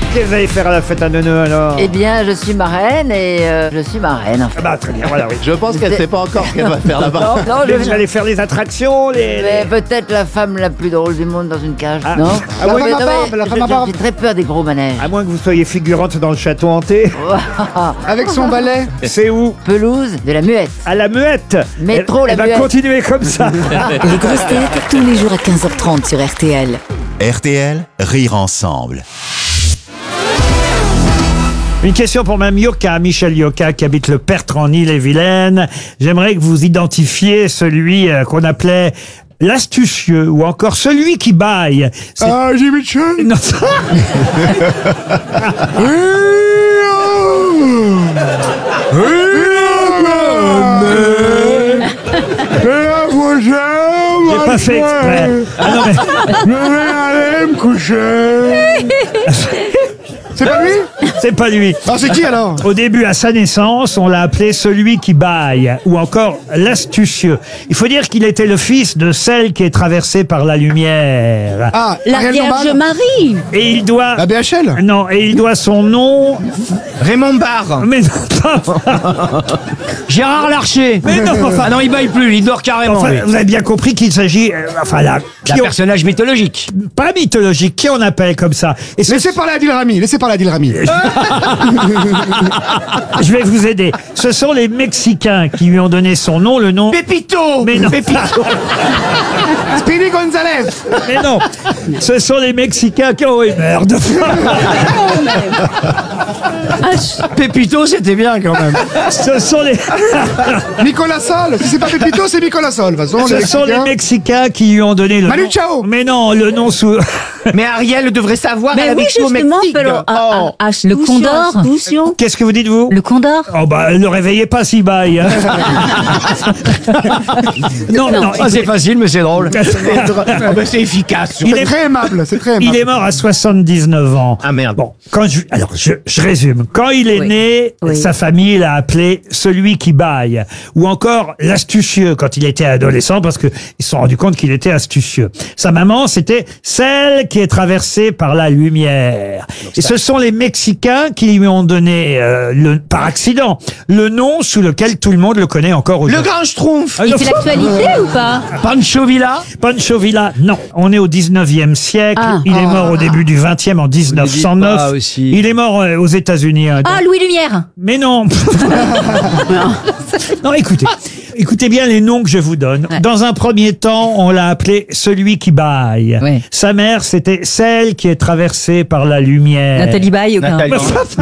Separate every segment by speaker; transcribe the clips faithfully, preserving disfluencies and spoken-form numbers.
Speaker 1: Qu'est-ce que vous allez faire à la fête à Neuneu alors?
Speaker 2: Eh bien, je suis marraine et euh, je suis marraine. En fait.
Speaker 1: Ah bah très bien, voilà, oui.
Speaker 3: Je pense qu'elle ne sait pas encore ce qu'elle va faire là-bas.
Speaker 2: Non, non,
Speaker 1: Mais
Speaker 2: je
Speaker 1: vous allez faire les attractions, les...
Speaker 2: Mais peut-être la femme la plus drôle du monde dans une cage,
Speaker 1: Ah.
Speaker 2: non?
Speaker 1: Ah
Speaker 2: Non,
Speaker 1: oui,
Speaker 2: mais
Speaker 1: la
Speaker 2: non,
Speaker 1: femme à
Speaker 2: mais
Speaker 1: barbe, la
Speaker 2: je-
Speaker 1: femme à
Speaker 2: je-
Speaker 1: barbe.
Speaker 2: J'ai très peur des gros manèges.
Speaker 1: À moins que vous soyez figurante dans le château hanté.
Speaker 4: Avec son balai.
Speaker 1: C'est où?
Speaker 2: Pelouse de la muette.
Speaker 1: À la Muette.
Speaker 2: Métro,
Speaker 1: elle,
Speaker 2: la
Speaker 1: elle va
Speaker 2: Muette.
Speaker 1: continuer comme ça.
Speaker 5: Les grosses têtes, tous les jours à quinze heures trente sur R T L.
Speaker 6: R T L, rire ensemble.
Speaker 1: Une question pour Mme Yoka, Michel Yoka, qui habite le Pertre en Ille-et-Vilaine. J'aimerais que vous identifiez celui euh, qu'on appelait l'astucieux ou encore celui qui baille. C'est-
Speaker 4: Ah, Jimmy Mitchell.
Speaker 1: Non, j'ai pas fait exprès. Ah non, mais
Speaker 4: Je vais aller me coucher. C'est pas lui?
Speaker 1: c'est pas lui.
Speaker 4: Ah, c'est qui alors?
Speaker 1: Au début, à sa naissance, on l'a appelé celui qui baille, ou encore l'astucieux. Il faut dire qu'il était le fils de celle qui est traversée par la lumière.
Speaker 4: Ah,
Speaker 7: La
Speaker 4: Ariel
Speaker 7: Vierge
Speaker 4: Dombal.
Speaker 7: Marie.
Speaker 1: Et il doit...
Speaker 4: La B H L.
Speaker 1: Non, et il doit son nom...
Speaker 3: Raymond Barre.
Speaker 1: Mais non, pas...
Speaker 3: Gérard Larcher.
Speaker 1: Mais non, enfin...
Speaker 3: Ah non, il baille plus, il dort carrément.
Speaker 1: Enfin,
Speaker 3: lui.
Speaker 1: vous avez bien compris qu'il s'agit... euh, enfin, là...
Speaker 3: Un
Speaker 1: Qui on-
Speaker 3: personnage mythologique.
Speaker 1: Pas mythologique, qui on appelle comme ça. Et ce-
Speaker 4: Laissez parler Adil Rami. Laissez parler Adil Rami.
Speaker 1: Je vais vous aider. Ce sont les Mexicains qui lui ont donné son nom, le nom...
Speaker 3: Pépito.
Speaker 1: Mais non.
Speaker 4: Speedy Gonzalez.
Speaker 1: Mais non, ce sont les Mexicains qui ont... Oh, merde.
Speaker 3: Pépito, c'était bien quand même.
Speaker 1: Ce sont les...
Speaker 4: Nicolas Sol. Si c'est pas Pépito, c'est Nicolas Sol. De toute façon, les
Speaker 1: Ce sont les
Speaker 4: Mexicains.
Speaker 1: Mexicains qui lui ont donné le
Speaker 4: Manu
Speaker 1: nom.
Speaker 4: Chao.
Speaker 1: Mais non, le nom sous...
Speaker 3: Mais Ariel devrait savoir.
Speaker 7: Mais
Speaker 3: elle a
Speaker 7: oui,
Speaker 3: vécu au
Speaker 7: justement,
Speaker 3: Mexique.
Speaker 7: pero,
Speaker 3: Oh.
Speaker 7: a, a,
Speaker 5: Le condor.
Speaker 7: Astucio.
Speaker 1: Qu'est-ce que vous dites, vous?
Speaker 5: Le condor.
Speaker 1: Oh bah, ne réveillez pas si baille. hein. non, non,
Speaker 3: Ah, c'est facile, mais c'est drôle. Ah, bah, c'est efficace.
Speaker 1: Il
Speaker 4: C'est
Speaker 1: est,
Speaker 4: très aimable. C'est très aimable.
Speaker 1: il est mort à soixante-dix-neuf ans.
Speaker 3: Ah merde.
Speaker 1: Bon, quand je, alors je, je résume. Quand il est
Speaker 5: Oui.
Speaker 1: né,
Speaker 5: Oui.
Speaker 1: sa famille l'a appelé celui qui baille, ou encore l'astucieux quand il était adolescent, parce que ils se sont rendus compte qu'il était astucieux. Sa maman, c'était celle qui est traversée par la lumière. Et ce sont les Mexicains qui lui ont donné, euh, le, par accident, le nom sous lequel tout le monde le connaît encore
Speaker 3: Le
Speaker 1: aujourd'hui.
Speaker 3: grand schtroumpf.
Speaker 1: Ah,
Speaker 7: Il
Speaker 1: non,
Speaker 7: fait l'actualité ou pas?
Speaker 3: Pancho Villa.
Speaker 1: Pancho Villa, non. On est au dix-neuvième siècle.
Speaker 7: Ah.
Speaker 1: Il est mort au début du vingtième en dix-neuf cent neuf.
Speaker 3: pas aussi.
Speaker 1: Il est mort euh, aux États-Unis. hein.
Speaker 7: Ah, Louis Lumière.
Speaker 1: Mais non. Non, écoutez. Écoutez bien les noms que je vous donne.
Speaker 5: Ouais.
Speaker 1: Dans un premier temps, on l'a appelé celui qui baille.
Speaker 5: Ouais.
Speaker 1: Sa mère, c'était celle qui est traversée par la lumière.
Speaker 5: Nathalie Baye, aucun.
Speaker 3: Nathalie.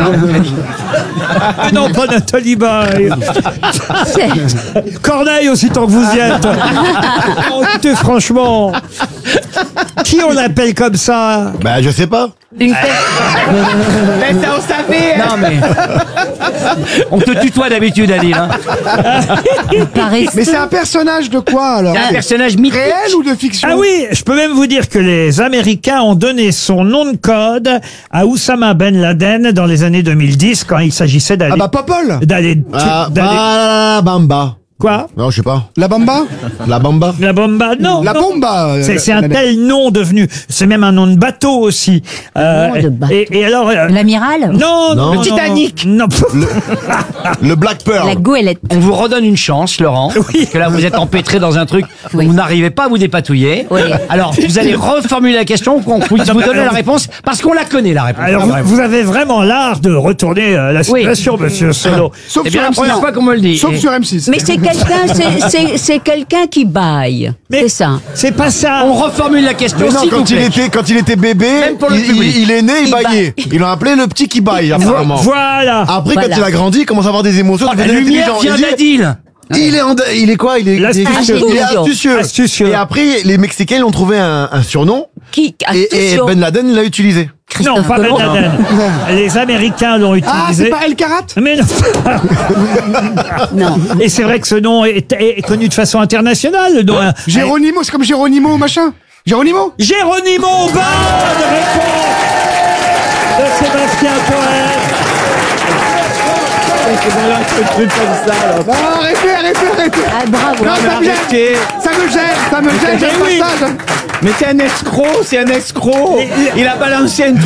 Speaker 1: Ah non, pas Nathalie Baye. Corneille aussi, tant que vous y êtes. Oh, écoutez, franchement. Qui on appelle comme ça?
Speaker 8: Bah, je sais pas.
Speaker 7: Une tête.
Speaker 3: Mais ça, on savait. Non, mais. On te tutoie d'habitude, Adil. Hein.
Speaker 4: Mais c'est un personnage de quoi alors?
Speaker 3: C'est un personnage mythique.
Speaker 4: Réel ou de fiction?
Speaker 1: Ah oui, je peux même vous dire que les Américains ont donné son nom de code à Oussama Ben Laden dans les années deux mille dix quand il s'agissait d'aller...
Speaker 4: Ah bah Popol.
Speaker 1: d'aller...
Speaker 8: Ah,
Speaker 1: d'aller-
Speaker 8: bah, la bamba.
Speaker 1: Quoi?
Speaker 8: Non, je sais pas.
Speaker 4: La Bamba.
Speaker 8: La bamba.
Speaker 1: La bomba? Non.
Speaker 4: La
Speaker 1: non.
Speaker 4: bomba. euh,
Speaker 1: C'est, c'est un
Speaker 4: la-
Speaker 1: tel nom devenu. C'est même un nom de bateau aussi. Euh,
Speaker 5: nom de bateau.
Speaker 1: Et, et alors... euh,
Speaker 5: L'amiral.
Speaker 1: non, non,
Speaker 8: Non.
Speaker 1: non,
Speaker 8: Le
Speaker 3: Titanic.
Speaker 1: Non.
Speaker 8: Le Black Pearl.
Speaker 5: La goélette.
Speaker 3: On vous redonne une chance, Laurent.
Speaker 1: Oui.
Speaker 3: Parce que là, vous êtes empêtré dans un truc où
Speaker 5: Oui.
Speaker 3: vous n'arrivez pas à vous dépatouiller.
Speaker 5: Oui.
Speaker 3: Alors, vous allez reformuler la question pour qu'on puisse vous donner la réponse parce qu'on la connaît, la réponse.
Speaker 1: Alors,
Speaker 3: Ah,
Speaker 1: vous,
Speaker 3: bref.
Speaker 1: vous avez vraiment l'art de retourner euh, la
Speaker 3: Oui.
Speaker 1: situation, monsieur Solo.
Speaker 4: Sauf
Speaker 3: C'est
Speaker 4: sur
Speaker 3: bien la
Speaker 4: M six.
Speaker 3: première fois qu'on me le dit.
Speaker 4: Sauf
Speaker 3: Et-
Speaker 4: sur M six.
Speaker 7: Mais c'est quelqu'un, c'est, c'est, c'est quelqu'un qui baille.
Speaker 1: Mais
Speaker 7: C'est ça.
Speaker 1: c'est pas ça.
Speaker 3: On reformule la question,
Speaker 8: Mais non,
Speaker 3: s'il vous
Speaker 8: quand il
Speaker 3: plaît.
Speaker 8: était, quand il était bébé,
Speaker 3: Même pour le
Speaker 8: il,
Speaker 3: public.
Speaker 8: il- il est né, il
Speaker 7: Il
Speaker 8: baillait. Ils l'ont appelé le petit qui baille, apparemment.
Speaker 1: Voilà.
Speaker 8: Après,
Speaker 7: Voilà.
Speaker 8: quand il a grandi, il commence à avoir des émotions.
Speaker 3: Oh, la
Speaker 8: devenir
Speaker 3: lumière
Speaker 8: intelligent.
Speaker 3: vient
Speaker 8: Il dit-
Speaker 3: d'Adil.
Speaker 8: Il est, en- il est quoi? Il est,
Speaker 1: L'astucieux.
Speaker 8: il est astucieux.
Speaker 1: Astucieux.
Speaker 8: Et après, les Mexicains, ils ont trouvé un, un surnom.
Speaker 7: Qui,
Speaker 8: Et, et
Speaker 7: Astucio.
Speaker 8: Ben Laden l'a utilisé.
Speaker 1: Non, pas Ben Laden. Les Américains l'ont
Speaker 4: Ah,
Speaker 1: utilisé.
Speaker 4: c'est pas El Karat?
Speaker 1: Mais non.
Speaker 7: Non.
Speaker 1: Et c'est vrai que ce nom est, est connu de façon internationale. Le nom, euh,
Speaker 4: Géronimo, c'est comme Géronimo machin. Géronimo?
Speaker 1: Géronimo, bonne réponse de Sébastien Toen.
Speaker 4: Non, arrêtez, arrêtez, arrêtez.
Speaker 7: Ah, bravo.
Speaker 4: Non, ça me gêne.
Speaker 3: Arrêtez.
Speaker 4: Ça me gêne, ça me gêne,
Speaker 1: Mais
Speaker 4: j'aime
Speaker 1: oui.
Speaker 4: pas ça.
Speaker 3: Mais c'est un escroc, c'est un escroc. Il a balancé un